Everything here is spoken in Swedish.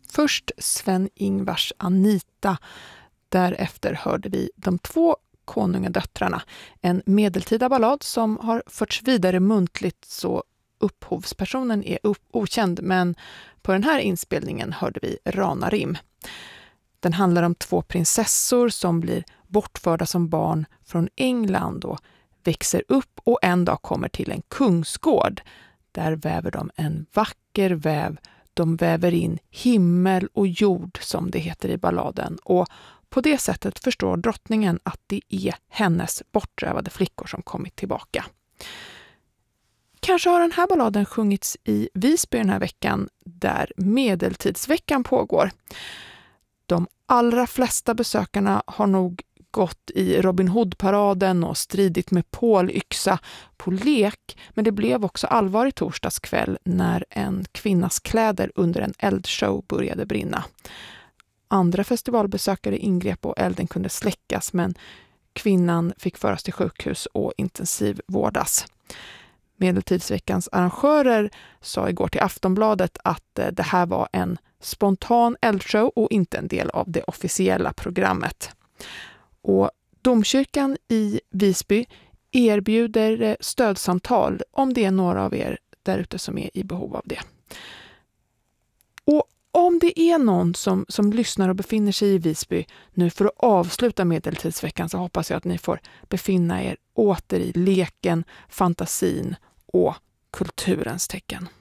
Först Sven-Ingvars Anita. Därefter hörde vi De två konungadöttrarna. En medeltida ballad som har förts vidare muntligt så upphovspersonen är okänd, men på den här inspelningen hörde vi Ranarim. Den handlar om två prinsessor som blir bortförda som barn från England och växer upp och en dag kommer till en kungsgård. Där väver de en vacker väv. De väver in himmel och jord som det heter i balladen, och på det sättet förstår drottningen att det är hennes bortrövade flickor som kommit tillbaka. Kanske har den här balladen sjungits i Visby den här veckan där medeltidsveckan pågår. De allra flesta besökarna har nog gått i Robin Hood-paraden och stridit med pålyxa på lek, men det blev också allvar i torsdagskväll när en kvinnas kläder under en eldshow började brinna. Andra festivalbesökare ingrep och elden kunde släckas, men kvinnan fick föras till sjukhus och intensivvårdas. Medeltidsveckans arrangörer sa igår till Aftonbladet att det här var en spontan eldshow och inte en del av det officiella programmet. Och Domkyrkan i Visby erbjuder stödsamtal om det är några av er där ute som är i behov av det. Och om det är någon som lyssnar och befinner sig i Visby nu för att avsluta medeltidsveckan, så hoppas jag att ni får befinna er åter i leken, fantasin och kulturens tecken.